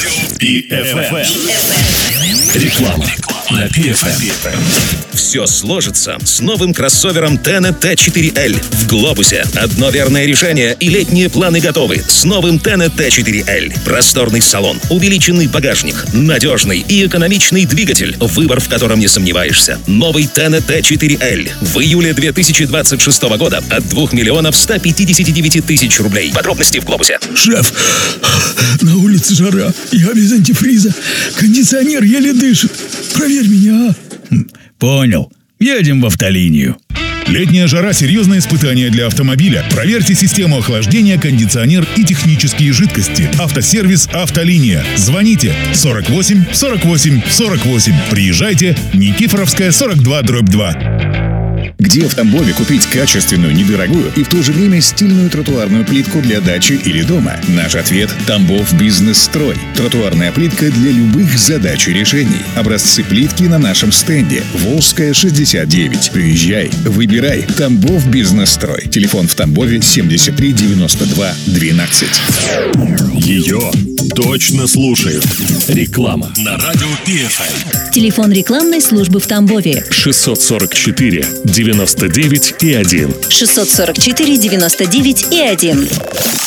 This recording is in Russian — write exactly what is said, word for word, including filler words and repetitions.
пи эф эм. Реклама на пи эф эм. Все сложится с новым кроссовером Тена Т четыре Л в глобусе. Одно верное решение и летние планы готовы. С новым Тена Т четыре Л. Просторный салон, увеличенный багажник, надежный и экономичный двигатель, выбор в котором не сомневаешься. Новый Тена Т четыре Л в июле две тысячи двадцать шестого года от двух миллионов ста пятидесяти девяти тысяч рублей. Подробности в глобусе. Шеф, на улице жара, я без антифриза, кондиционер еле дышит. Проверь меня, а? Понял. Едем в автолинию. Летняя жара – серьезное испытание для автомобиля. Проверьте систему охлаждения, кондиционер и технические жидкости. Автосервис «Автолиния». Звоните сорок восемь сорок восемь сорок восемь. Приезжайте. Никифоровская, сорок два дробь два. Где в Тамбове купить качественную, недорогую и в то же время стильную тротуарную плитку для дачи или дома? Наш ответ – Тамбов Бизнес-строй. Тротуарная плитка для любых задач и решений. Образцы плитки на нашем стенде. Волжская, шестьдесят девять. Приезжай, выбирай. Тамбов Бизнес-строй. Телефон в Тамбове семьдесят три девяносто два двенадцать. Ее точно слушают. Реклама на радио пи эф эм. Телефон рекламной службы в Тамбове шестьсот сорок четыре девяносто девять и один. шестьсот сорок четыре девяносто девять и один.